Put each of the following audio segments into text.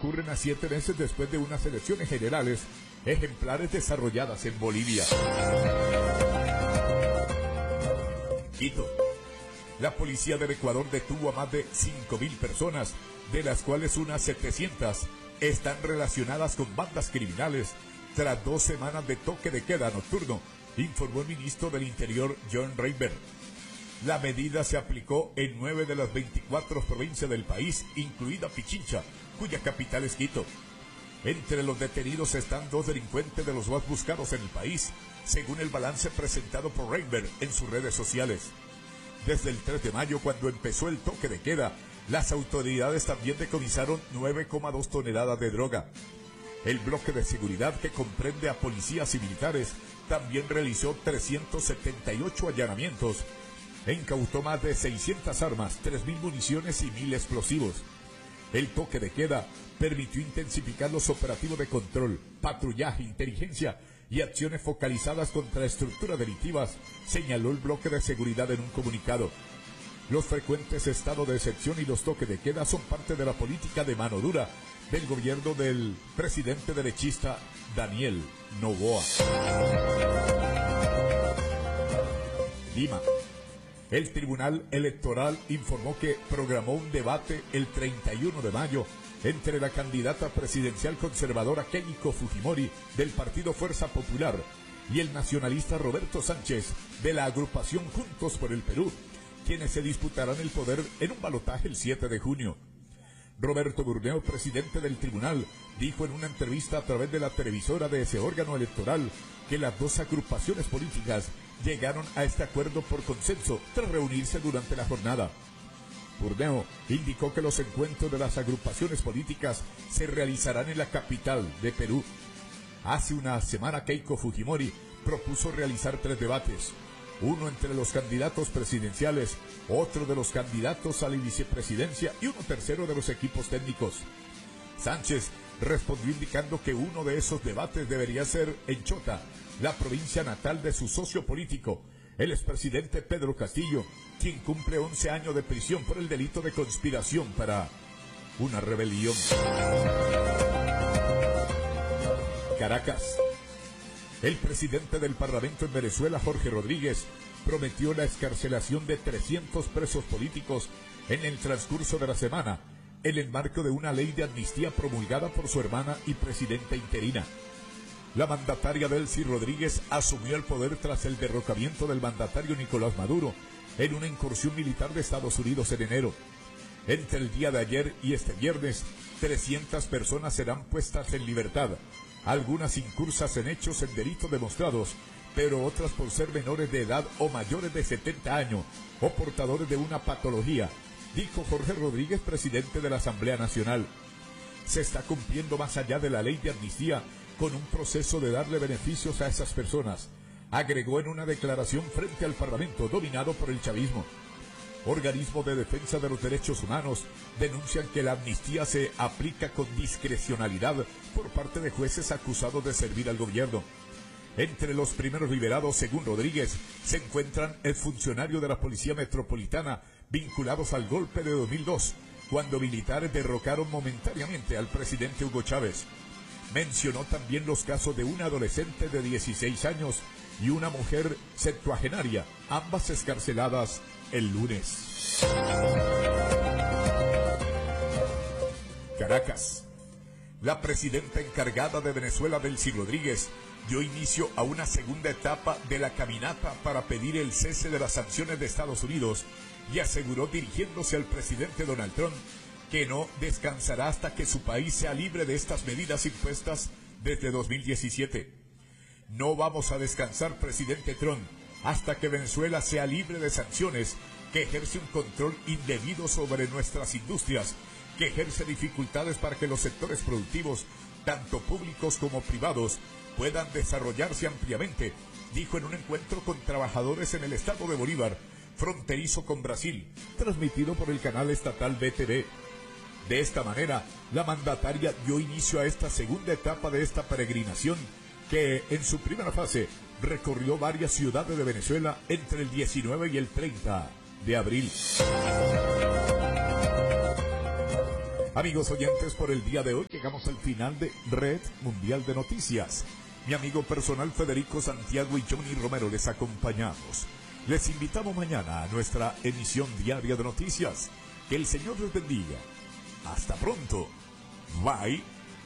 ocurren a 7 meses después de unas elecciones generales ejemplares desarrolladas en Bolivia. Quito. La policía del Ecuador detuvo a más de 5.000 personas, de las cuales unas 700 están relacionadas con bandas criminales, tras 2 semanas de toque de queda nocturno, informó el ministro del Interior, John Reinberg. La medida se aplicó en 9 de las 24 provincias del país, incluida Pichincha, cuya capital es Quito. Entre los detenidos están 2 delincuentes de los más buscados en el país, según el balance presentado por Reinberg en sus redes sociales. Desde el 3 de mayo, cuando empezó el toque de queda, las autoridades también decomisaron 9,2 toneladas de droga. El bloque de seguridad, que comprende a policías y militares, también realizó 378 allanamientos. Incautó más de 600 armas, 3.000 municiones y 1.000 explosivos. El toque de queda permitió intensificar los operativos de control, patrullaje, inteligencia y acciones focalizadas contra estructuras delictivas, señaló el bloque de seguridad en un comunicado. Los frecuentes estados de excepción y los toques de queda son parte de la política de mano dura del gobierno del presidente derechista Daniel Noboa. Lima. El Tribunal Electoral informó que programó un debate el 31 de mayo entre la candidata presidencial conservadora Keiko Fujimori del partido Fuerza Popular y el nacionalista Roberto Sánchez de la agrupación Juntos por el Perú, quienes se disputarán el poder en un balotaje el 7 de junio. Roberto Burneo, presidente del tribunal, dijo en una entrevista a través de la televisora de ese órgano electoral que las 2 agrupaciones políticas llegaron a este acuerdo por consenso tras reunirse durante la jornada. Burneo indicó que los encuentros de las agrupaciones políticas se realizarán en la capital de Perú. Hace una semana Keiko Fujimori propuso realizar 3 debates, uno entre los candidatos presidenciales, otro de los candidatos a la vicepresidencia y uno tercero de los equipos técnicos. Sánchez respondió indicando que uno de esos debates debería ser en Chota, la provincia natal de su socio político, el expresidente Pedro Castillo, quien cumple 11 años de prisión por el delito de conspiración para una rebelión. Caracas. El presidente del Parlamento en Venezuela, Jorge Rodríguez, prometió la excarcelación de 300 presos políticos en el transcurso de la semana, en el marco de una ley de amnistía promulgada por su hermana y presidenta interina. La mandataria Delcy Rodríguez asumió el poder tras el derrocamiento del mandatario Nicolás Maduro en una incursión militar de Estados Unidos en enero. Entre el día de ayer y este viernes, 300 personas serán puestas en libertad, algunas incursas en hechos en delitos demostrados, pero otras por ser menores de edad o mayores de 70 años o portadores de una patología, dijo Jorge Rodríguez, presidente de la Asamblea Nacional. Se está cumpliendo más allá de la ley de amnistía con un proceso de darle beneficios a esas personas, agregó en una declaración frente al Parlamento dominado por el chavismo. Organismos de defensa de los derechos humanos denuncian que la amnistía se aplica con discrecionalidad por parte de jueces acusados de servir al gobierno. Entre los primeros liberados, según Rodríguez, se encuentran el funcionario de la Policía Metropolitana vinculados al golpe de 2002, cuando militares derrocaron momentáneamente al presidente Hugo Chávez. Mencionó también los casos de una adolescente de 16 años y una mujer septuagenaria, ambas excarceladas el lunes. Caracas. La presidenta encargada de Venezuela, Delcy Rodríguez, dio inicio a una segunda etapa de la caminata para pedir el cese de las sanciones de Estados Unidos y aseguró, dirigiéndose al presidente Donald Trump, que no descansará hasta que su país sea libre de estas medidas impuestas desde 2017. No vamos a descansar, presidente Trump, hasta que Venezuela sea libre de sanciones, que ejerce un control indebido sobre nuestras industrias, que ejerce dificultades para que los sectores productivos, tanto públicos como privados, puedan desarrollarse ampliamente, dijo en un encuentro con trabajadores en el estado de Bolívar, fronterizo con Brasil, transmitido por el canal estatal BTV. De esta manera, la mandataria dio inicio a esta segunda etapa de esta peregrinación, que en su primera fase recorrió varias ciudades de Venezuela entre el 19 y el 30 de abril. Amigos oyentes, por el día de hoy llegamos al final de Red Mundial de Noticias. Mi amigo personal Federico Santiago y Johnny Romero les acompañamos. Les invitamos mañana a nuestra emisión diaria de noticias. Que el Señor les bendiga. Hasta pronto. Bye.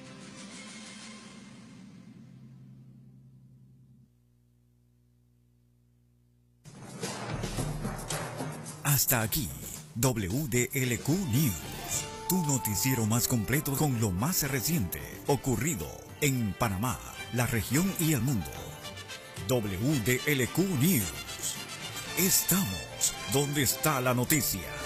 Hasta aquí, WDLQ News, tu noticiero más completo con lo más reciente ocurrido en Panamá, la región y el mundo. WDLQ News. Estamos donde está la noticia.